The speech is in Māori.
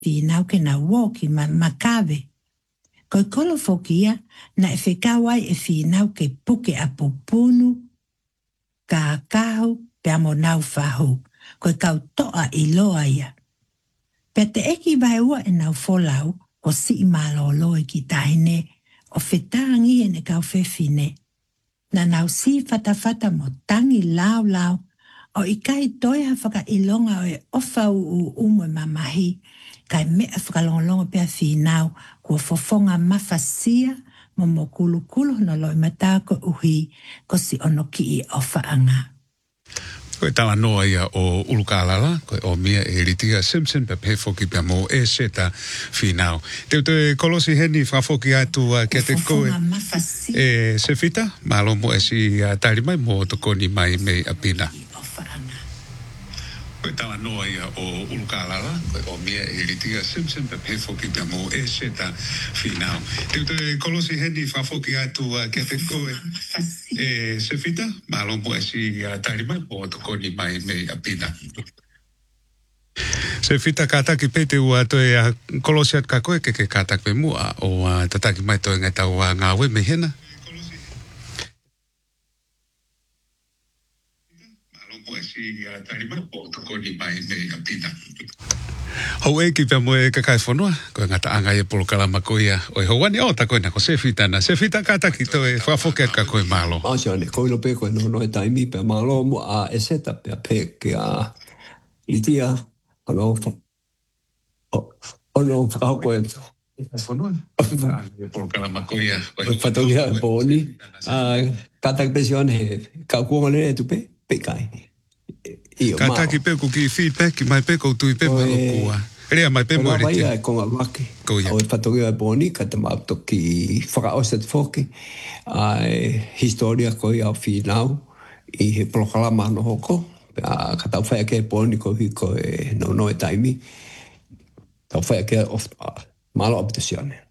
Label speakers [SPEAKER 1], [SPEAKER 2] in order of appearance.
[SPEAKER 1] Finau ke na woki makawe. Koe kolo fokia na e whekawai e finau ke puke a pupunu, ka kahu pe amo nau whahu. Koe kau toa I loa ia. Pe te eki vai ua e nau folau, ko si malo loe ki tahine, o whetangi e ne kau whewhine. Na nau si whatawhata mo tangi lau lau, o I kai toia whaka ilonga o e ofa umu e mamahi, kai mea whakalongolongo pia whinau, kua fofonga mawhasia, mo kulu no loi matako uhi, ko si ono ki I ofa anga.
[SPEAKER 2] Koe tawa noa ia o Ulukalala, koe o mia e ritia Simpson pe pefoki pia mo e seta whinau. Te kolosi heni whafoki atu kia te koe e Sefita, malo mo e si tari mai mo tokoni mai mei apina. Koe tawa noa ia o Ulukalala, koe o mia e ritia Simpson pe pefoki pia mo e seta whinau. Te kolosi heni whafoki atu kia te koe e Sefita, malo mo e si tari mai mo tokoni mai mei apina. Sefita kataki pete ua toe kolosi at ka koe ke kataki pe mua o tataki mai toe ngai tau ngā we me hena. Hau e ki pia mo e kakai whanua, koe ngata anga e polokalama ko ia, o e hauani o ta koe na ko Sefita na. Sefita kataki toe whafoke at ka koe malo.
[SPEAKER 3] Asiane, koe lo pe koe no e taimi pe malo mo a e seta pe a pe ke a itia, ano whakao koe.
[SPEAKER 2] Whanua? Polokalama ko ia.
[SPEAKER 3] Whatokia e pōni. Kataki pe sione he, ka kuonga lere tu pe kai.
[SPEAKER 2] Kataki pe ku ki feedback mai pe ko tui pe malo kua. Rea mai pe mo
[SPEAKER 3] reti. Mai e konga wake. O e whatokia e pōni, ka te mauto ki whakaoset whoki. Historia ko ia o whinau I he polokalama no hoko. Ka tau whaia ke pōni ko hiko e no e taimi. Tau whaia ke malo optasione.